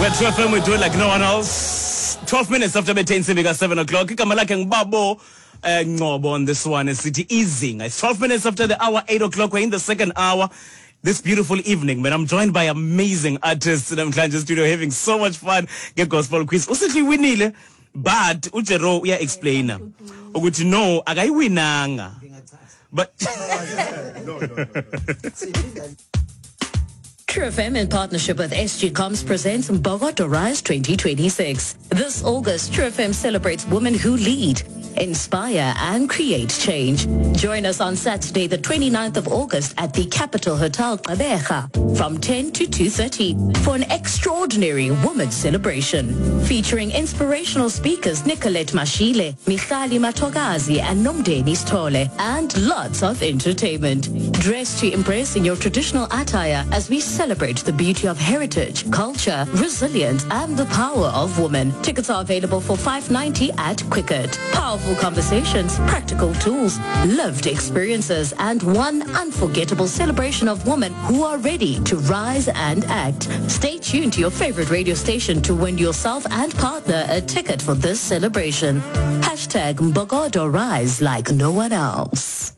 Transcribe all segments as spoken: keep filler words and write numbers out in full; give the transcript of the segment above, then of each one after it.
at two F M, we do it like no one else. twelve minutes after bedtime, Civic seven o'clock. Kamalake Ngbabo Ngobo on this one is City Easing. It's twelve minutes after the hour, eight o'clock. We're in the second hour. This beautiful evening, man, I'm joined by amazing artists in Mhlanje Studio, having so much fun. Get gospel quiz. Usithi winile, but Ujero uya explainer. Ukuthi no, akayiwinanga. But no, no, no, no. True F M in partnership with S G Coms presents Mbokodo Rise twenty twenty-six. This August, True F M celebrates women who lead, inspire and create change. Join us on Saturday the twenty-ninth of August at the Capital Hotel Gqeberha from ten to two thirty for an extraordinary women's celebration featuring inspirational speakers Nicolette Mashile, Michali Matogazi and Nomdeni Stole, and lots of entertainment. Dress to impress in your traditional attire as we celebrate the beauty of heritage, culture, resilience and the power of women. Tickets are available for five ninety at Quicket. Powerful conversations, practical tools, lived experiences, and one unforgettable celebration of women who are ready to rise and act. Stay tuned to your favorite radio station to win yourself and partner a ticket for this celebration. Hashtag Mbokodo Rise like no one else.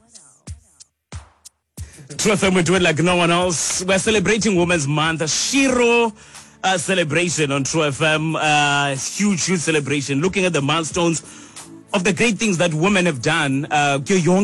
True F M, we do it like no one else. We're celebrating Women's Month, a Shiro uh, celebration on True F M. Uh, huge, huge celebration. Looking at the milestones of the great things that women have done. Uh,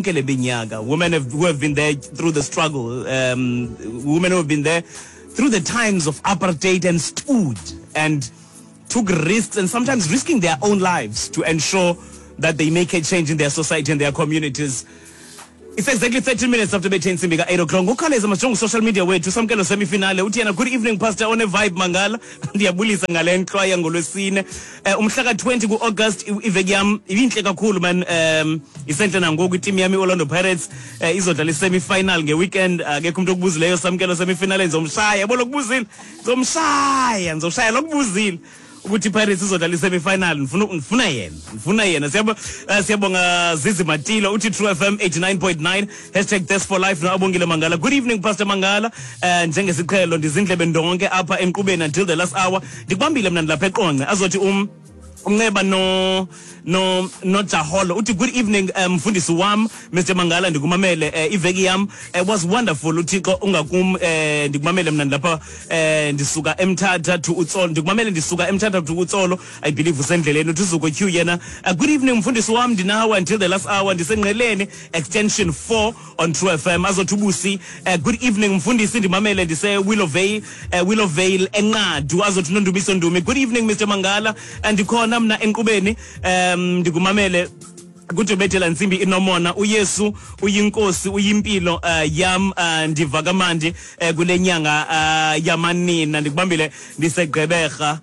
women have, who have been there through the struggle. Um, women who have been there through the times of apartheid and stood and took risks and sometimes risking their own lives to ensure that they make a change in their society and their communities. It's exactly thirty minutes after bedtime, Simbiga eight o'clock. Ngokhawuleza mashongo social media wethu samkelo semifinale. Uthiyana, good evening Pastor, on a vibe Mangala. Ndiyabulisa ngale nhlwa ngolwesine. Umhla ka twenty ku August iveki yami ibinhle kakhulu man. Um isenhle nangoku team yami Orlando Pirates izodlala semi-final ngeweekend. Akekho umuntu okubuzileyo samkelo semifinale ngizomshaya. Yabo lokubuzile. Ngizomshaya, ngizomshaya lokubuzile. Ukuthi Pirates izodlala semi-final ngifuna ngifuna yena ngifuna yena siyabonga siyabonga Zizi Matilo uthi True F M eighty-nine point nine hashtag Test for Life no Abongile Mangala. Good evening Pastor Mangala, njengesiqhelo ndizindlebe ndonke apha emqubeni until the last hour. Ndikubambile mina lapha eqonce azothi um Ungeba no no no Jaholo uthi good evening mfundisi wami Mister Mangala ndikumamele iveki yami was wonderful uthixo ungakum ndikumamele mina lapha ndisuka eMthatha to uTsolo ndikumamele ndisuka eMthatha to uTsolo. I believe usendleleni uthi uzuko Q yena. Good evening mfundisi wami ndinawe until the last hour ndisenqeleni extension four on True F M azothi ubusi. Good evening mfundisi ndimamele ndise Willowvale Willowvale enqadu azothi nondumiso ndumi. Good evening Mister Mangala andikhona mna enqubeni um ndikumamele kujobethela nsimbi inomona uYesu uyinkosi uyimpilo yam ndiva kamandi kulenyanga yamanina ndikubambile ndisegqeberha.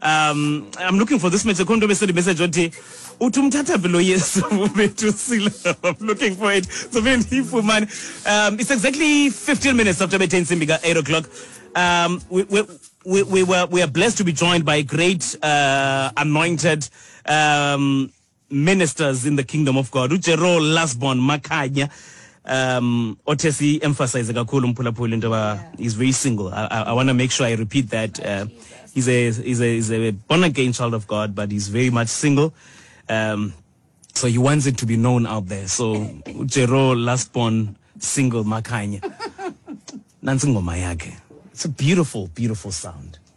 um I'm looking for this message konto bese message othi uthi umthatha phelo Yesu ubethusile. I'm looking for it so very man. Um it's exactly fifteen minutes after bedtime Simbiga eight o'clock. Um we we We, we were we are blessed to be joined by great uh, anointed um, ministers in the kingdom of God. Ujero Lasbon Makanya um Otesi emphasize kakhulu mphulaphula into he's very single. I, I, I want to make sure I repeat that. Uh, he's a he's a he's a born again child of God, but he's very much single. Um, so he wants it to be known out there. So Ujero Lasbon single Makanya. Nansi ngoma yakhe. It's a beautiful, beautiful sound.